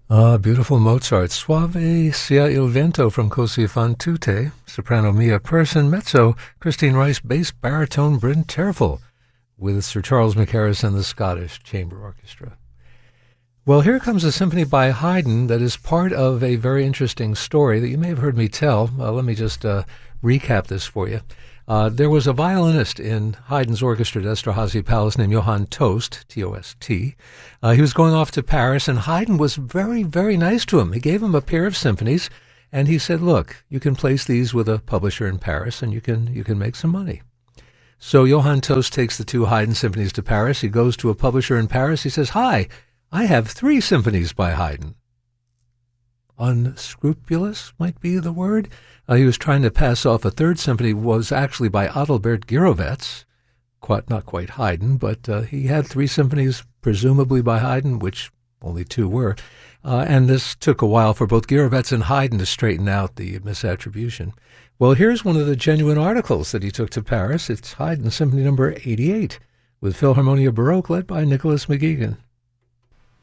Ah, beautiful Mozart. Suave sia il vento from Così fan tutte. Soprano Mia Persson. Mezzo Christine Rice. Bass baritone Bryn Terfel with Sir Charles Mackerras and the Scottish Chamber Orchestra. Well, here comes a symphony by Haydn that is part of a very interesting story that you may have heard me tell. Let me just recap this for you. There was a violinist in Haydn's orchestra at Esterhazy Palace named Johann Tost, T-O-S-T. He was going off to Paris, and Haydn was very, very nice to him. He gave him a pair of symphonies, and he said, look, you can place these with a publisher in Paris, and you can make some money. So Johann Tost takes the two Haydn symphonies to Paris. He goes to a publisher in Paris. He says, hi, I have 3 symphonies by Haydn. Unscrupulous might be the word. He was trying to pass off a 3rd symphony, was actually by Adalbert Gyrowetz, not quite Haydn, but he had 3 symphonies, presumably by Haydn, which only 2 were. And this took a while for both Gyrowetz and Haydn to straighten out the misattribution. Well, here's one of the genuine articles that he took to Paris. It's Haydn Symphony number 88, with Philharmonia Baroque led by Nicholas McGeegan.